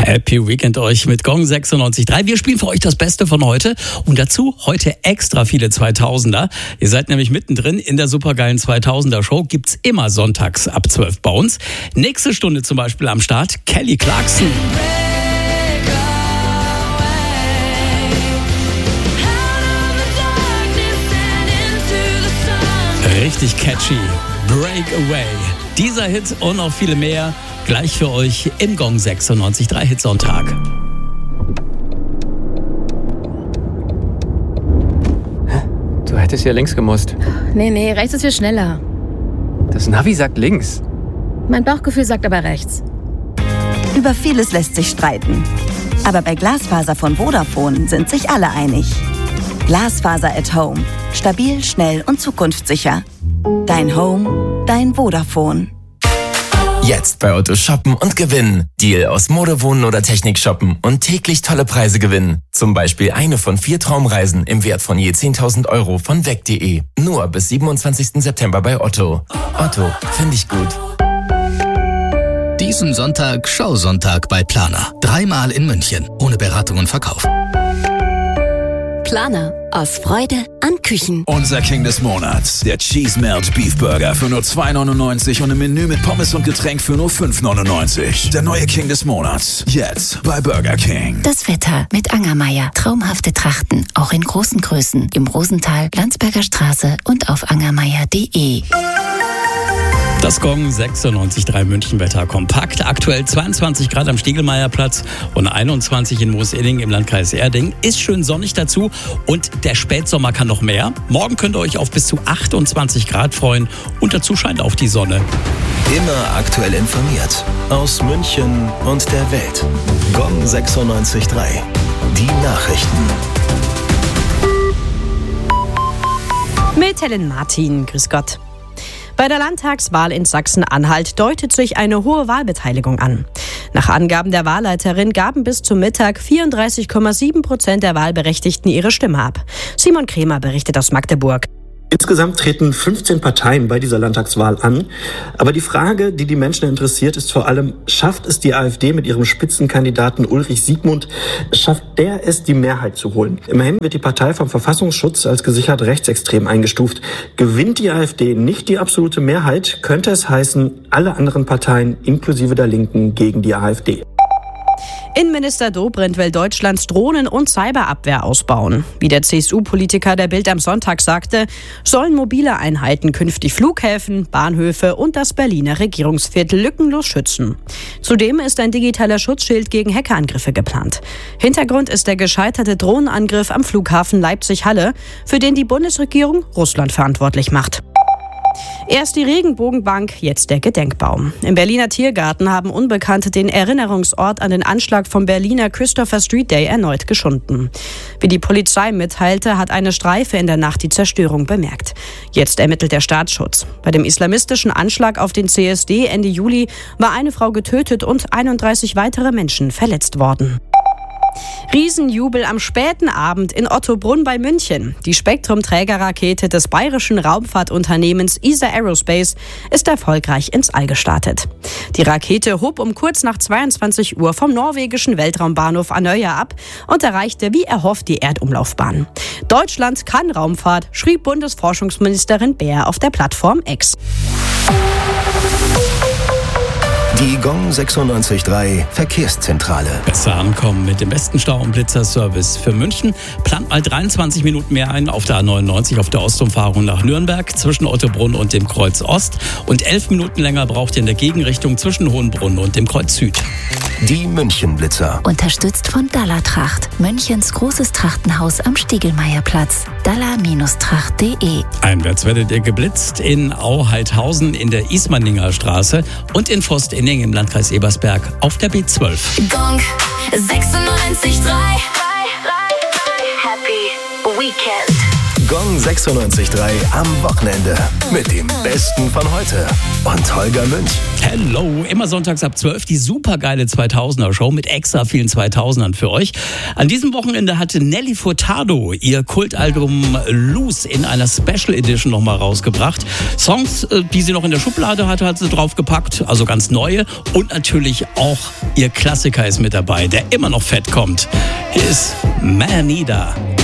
Happy Weekend euch mit Gong 96.3. Wir spielen für euch das Beste von heute und dazu heute extra viele 2000er. Ihr seid nämlich mittendrin in der supergeilen 2000er Show. Gibt's immer sonntags ab 12 bei uns. Nächste Stunde zum Beispiel am Start Kelly Clarkson. Richtig catchy. Breakaway. Dieser Hit und noch viele mehr gleich für euch im Gong 96.3 Hitsonntag. Du hättest hier links gemusst. Nee, rechts ist viel schneller. Das Navi sagt links. Mein Bauchgefühl sagt aber rechts. Über vieles lässt sich streiten. Aber bei Glasfaser von Vodafone sind sich alle einig. Glasfaser at Home. Stabil, schnell und zukunftssicher. Dein Home, dein Vodafone. Jetzt bei Otto shoppen und gewinnen. Deal aus Mode, Wohnen oder Technik shoppen und täglich tolle Preise gewinnen. Zum Beispiel eine von 4 Traumreisen im Wert von je 10.000 € von weg.de. Nur bis 27. September bei Otto. Otto, finde ich gut. Diesen Sonntag Showsonntag bei Planer. 3-mal in München. Ohne Beratung und Verkauf. Planer. Aus Freude an Küchen. Unser King des Monats. Der Cheese Melt Beef Burger für nur 2,99 und ein Menü mit Pommes und Getränk für nur 5,99. Der neue King des Monats. Jetzt bei Burger King. Das Wetter mit Angermeier. Traumhafte Trachten. Auch in großen Größen. Im Rosental, Landsberger Straße und auf angermeier.de. Das Gong 96.3 München-Wetter kompakt. Aktuell 22 Grad am Stiegelmeierplatz und 21 in Moosedding im Landkreis Erding. Ist schön sonnig dazu und der Spätsommer kann noch mehr. Morgen könnt ihr euch auf bis zu 28 Grad freuen und dazu scheint auch die Sonne. Immer aktuell informiert. Aus München und der Welt. Gong 96.3. Die Nachrichten. Mit Helen Martin. Grüß Gott. Bei der Landtagswahl in Sachsen-Anhalt deutet sich eine hohe Wahlbeteiligung an. Nach Angaben der Wahlleiterin gaben bis zum Mittag 34,7% der Wahlberechtigten ihre Stimme ab. Simon Kremer berichtet aus Magdeburg. Insgesamt treten 15 Parteien bei dieser Landtagswahl an. Aber die Frage, die die Menschen interessiert, ist vor allem, schafft es die AfD mit ihrem Spitzenkandidaten Ulrich Siegmund, schafft der es, die Mehrheit zu holen? Immerhin wird die Partei vom Verfassungsschutz als gesichert rechtsextrem eingestuft. Gewinnt die AfD nicht die absolute Mehrheit, könnte es heißen, alle anderen Parteien inklusive der Linken gegen die AfD. Innenminister Dobrindt will Deutschlands Drohnen- und Cyberabwehr ausbauen. Wie der CSU-Politiker der Bild am Sonntag sagte, sollen mobile Einheiten künftig Flughäfen, Bahnhöfe und das Berliner Regierungsviertel lückenlos schützen. Zudem ist ein digitaler Schutzschild gegen Hackerangriffe geplant. Hintergrund ist der gescheiterte Drohnenangriff am Flughafen Leipzig-Halle, für den die Bundesregierung Russland verantwortlich macht. Erst die Regenbogenbank, jetzt der Gedenkbaum. Im Berliner Tiergarten haben Unbekannte den Erinnerungsort an den Anschlag vom Berliner Christopher Street Day erneut geschunden. Wie die Polizei mitteilte, hat eine Streife in der Nacht die Zerstörung bemerkt. Jetzt ermittelt der Staatsschutz. Bei dem islamistischen Anschlag auf den CSD Ende Juli war eine Frau getötet und 31 weitere Menschen verletzt worden. Riesenjubel am späten Abend in Ottobrunn bei München. Die Spektrum-Trägerrakete des bayerischen Raumfahrtunternehmens ESA Aerospace ist erfolgreich ins All gestartet. Die Rakete hob um kurz nach 22 Uhr vom norwegischen Weltraumbahnhof Andøya ab und erreichte wie erhofft die Erdumlaufbahn. Deutschland kann Raumfahrt, schrieb Bundesforschungsministerin Baer auf der Plattform X. Die Gong 96.3 Verkehrszentrale. Besser ankommen mit dem besten Stau- und Blitzerservice für München. Plant mal 23 Minuten mehr ein auf der A99 auf der Ostumfahrung nach Nürnberg zwischen Ottobrunn und dem Kreuz Ost. Und 11 Minuten länger braucht ihr in der Gegenrichtung zwischen Hohenbrunn und dem Kreuz Süd. Die München-Blitzer. Unterstützt von Dalla-Tracht. Münchens großes Trachtenhaus am Stiegelmeierplatz. dalla-tracht.de. Einwärts werdet ihr geblitzt in Au-Heidhausen in der Ismaninger Straße und in Vost-Inning im Landkreis Ebersberg auf der B12. Gong 96.3. Happy Weekend. Gong 96.3 am Wochenende. Mit dem Besten von heute und Holger Münch. Hello, immer sonntags ab 12 die supergeile 2000er-Show mit extra vielen 2000ern für euch. An diesem Wochenende hatte Nelly Furtado ihr Kultalbum Loose in einer Special Edition nochmal rausgebracht. Songs, die sie noch in der Schublade hatte, hat sie draufgepackt, also ganz neue. Und natürlich auch ihr Klassiker ist mit dabei, der immer noch fett kommt. Hier ist Manida.